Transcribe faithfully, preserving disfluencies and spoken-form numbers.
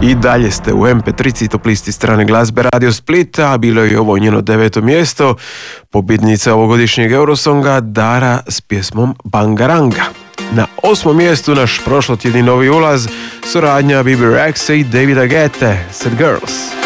I dalje ste u em pe tri top listi strane glazbe Radio Splita, a bilo je i ovo njeno deveto mjesto, pobjednica ovogodišnjeg Eurosonga Dara s pjesmom Bangaranga. Na osmom mjestu naš prošlotjedni novi ulaz, suradnja Bibi Rexa i Davida Guette, Sad Girls.